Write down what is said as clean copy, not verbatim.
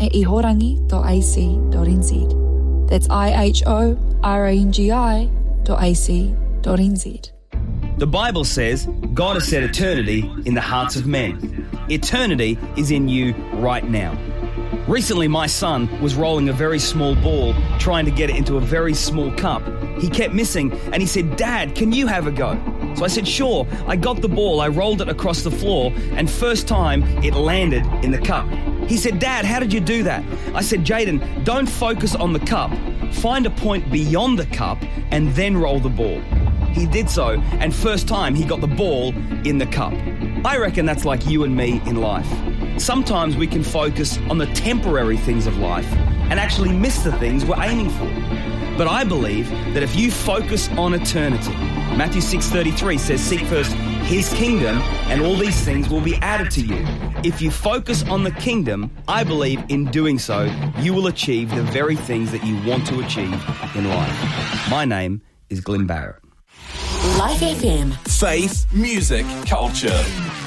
e ihorangi.ac.nz. That's ihorangi.ac.nz. The Bible says God has set eternity in the hearts of men. Eternity is in you right now. Recently, my son was rolling a very small ball, trying to get it into a very small cup. He kept missing, and he said, "Dad, can you have a go?" So I said, "Sure." I got the ball, I rolled it across the floor, and first time it landed in the cup. He said, "Dad, how did you do that?" I said, "Jaden, don't focus on the cup. Find a point beyond the cup and then roll the ball." He did so, and first time he got the ball in the cup. I reckon that's like you and me in life. Sometimes we can focus on the temporary things of life and actually miss the things we're aiming for. But I believe that if you focus on eternity, Matthew 6:33 says, "Seek first His kingdom and all these things will be added to you." If you focus on the kingdom, I believe in doing so, you will achieve the very things that you want to achieve in life. My name is Glenn Barrett. Life FM. Faith, music, culture.